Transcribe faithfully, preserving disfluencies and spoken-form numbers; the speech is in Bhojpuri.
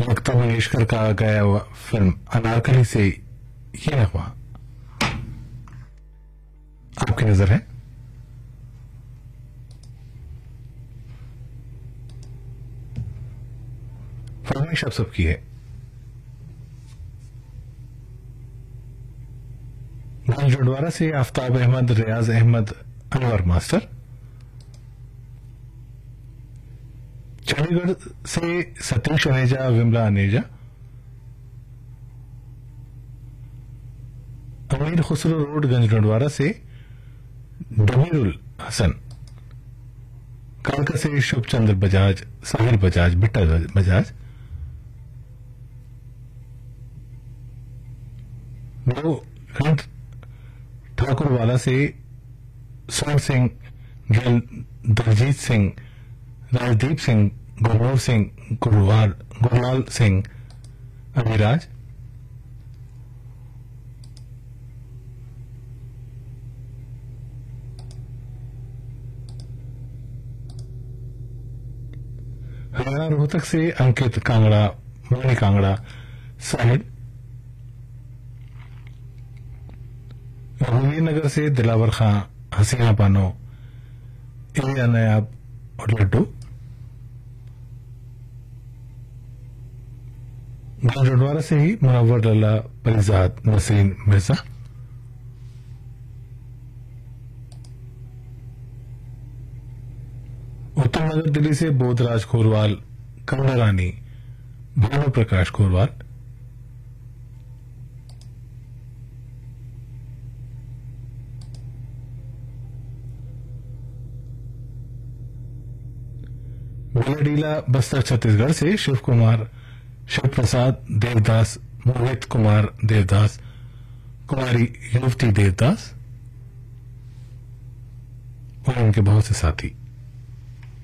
लता मंगेशकर का गाया हुआ फिल्म अनारकली से ये नगमा आपकी नजर है। फरमाइश आप सबकी है। जुड़वारा से आफ्ताब अहमद, रियाज अहमद, अनवर मास्टर। चंडीगढ़ से सतीश अनेजा, विमला अनेजा। अमीर खुसरो रोड गंजडवारा से डमीरुल हसन। कालका से शुभ चंद्र बजाज, साहिर बजाज, बिट्टा बजाज। दो घंट ठाकुरवाला से सोहन सिंह, दलजीत सिंह, राजदीप सिंह, गुरनूर सिंह, गुरवार गुरलाल सिंह, अभिराज। हरियाणा रोहतक से अंकित कांगड़ा, मोनी कांगड़ा, साहिल। नगर से दिलावर खां, हसीना पानो, इलिया नायाब और लड्डू। गंजडवारा से ही मुनव्वर लल्ला, परिजात, नसीन मिर्जा। उत्तम नगर दिल्ली से बोधराज खोरवाल, कंगना रानी, भानु प्रकाश खोरवाल। बेलाडीला बस्तर छत्तीसगढ़ से शिव कुमार, शिव प्रसाद देवदास, मोहित कुमार देवदास, कुमारी युवती देवदास और उनके बहुत से साथी।